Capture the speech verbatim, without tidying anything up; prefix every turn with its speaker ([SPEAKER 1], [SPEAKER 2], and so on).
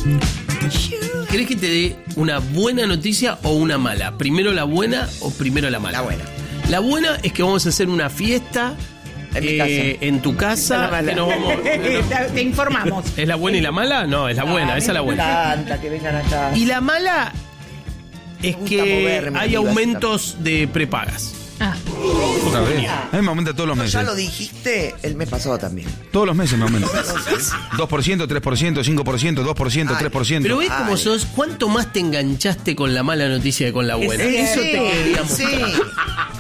[SPEAKER 1] ¿Querés que te dé una buena noticia o una mala? ¿Primero la buena o primero la mala?
[SPEAKER 2] La buena.
[SPEAKER 1] La buena es que vamos a hacer una fiesta
[SPEAKER 2] En mi
[SPEAKER 1] eh,
[SPEAKER 2] casa.
[SPEAKER 1] en tu casa.
[SPEAKER 2] La mala.
[SPEAKER 1] Que nos vamos-
[SPEAKER 3] Te, te informamos.
[SPEAKER 1] ¿Es la buena y la mala? No, es la buena,
[SPEAKER 2] Ah,
[SPEAKER 1] esa es la
[SPEAKER 2] me
[SPEAKER 1] buena.
[SPEAKER 2] encanta que vengan acá.
[SPEAKER 1] Y la mala es
[SPEAKER 2] gusta
[SPEAKER 1] que
[SPEAKER 2] moverme,
[SPEAKER 1] hay
[SPEAKER 2] amiga,
[SPEAKER 1] aumentos de prepagas.
[SPEAKER 3] Ah,
[SPEAKER 4] Otra vez. A mí me aumenta todos los
[SPEAKER 2] No,
[SPEAKER 4] meses.
[SPEAKER 2] ya lo dijiste el mes pasado también.
[SPEAKER 4] Todos los meses me aumenta. dos por ciento, tres por ciento, cinco por ciento, dos por ciento,
[SPEAKER 2] Ay,
[SPEAKER 4] tres por ciento.
[SPEAKER 1] Pero ves cómo
[SPEAKER 2] Ay.
[SPEAKER 1] sos, cuánto más te enganchaste con la mala noticia que con la buena.
[SPEAKER 2] Sí,
[SPEAKER 1] Eso te quería
[SPEAKER 2] sí.
[SPEAKER 1] mostrar.